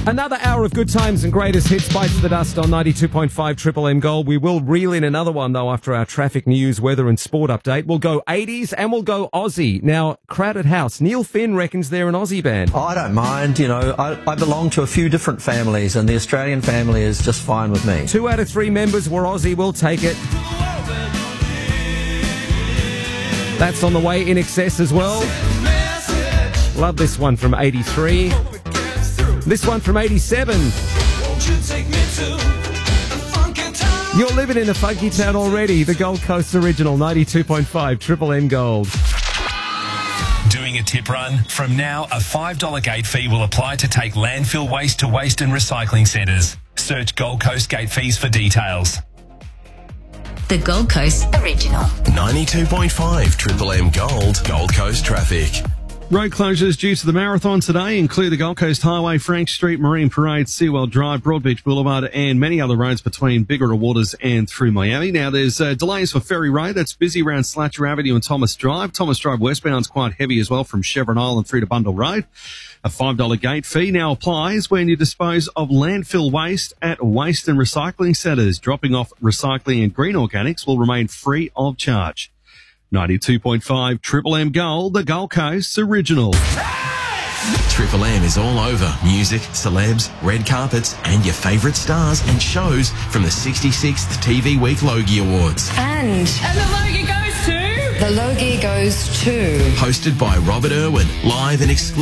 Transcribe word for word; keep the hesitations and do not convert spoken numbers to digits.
Another hour of good times and greatest hits bites the dust on ninety-two point five Triple M Gold. We will reel in another one, though, after our traffic news, weather and sport update. We'll go eighties and we'll go Aussie. Now, Crowded House. Neil Finn reckons they're an Aussie band. Oh, I don't mind. You know, I, I belong to a few different families, and the Australian family is just fine with me. Two out of three members were Aussie. We'll take it. That's on the way. In Excess as well. Love this one from eighty-three. This one from eighty-seven. You're living in a funky town already. The Gold Coast original, ninety-two point five Triple M Gold. Doing a tip run? From now, a five dollar gate fee will apply to take landfill waste to waste and recycling centres. Search Gold Coast gate fees for details. The Gold Coast original. ninety-two point five Triple M Gold, Gold Coast traffic. Road closures due to the marathon today include the Gold Coast Highway, Frank Street, Marine Parade, Seawell Drive, Broadbeach Boulevard and many other roads between Biggerah Waters and through Miami. Now there's uh, delays for Ferry Road. That's busy around Slatcher Avenue and Thomas Drive. Thomas Drive westbound's quite heavy as well from Chevron Island through to Bundle Road. A five dollar gate fee now applies when you dispose of landfill waste at waste and recycling centres. Dropping off recycling and green organics will remain free of charge. ninety-two point five Triple M Gold, the Gold Coast's original. Triple M is all over music, celebs, red carpets, and your favourite stars and shows from the sixty-sixth T V Week Logie Awards. And... And the Logie goes to... The Logie goes to... Hosted by Robert Irwin, live and exclusive.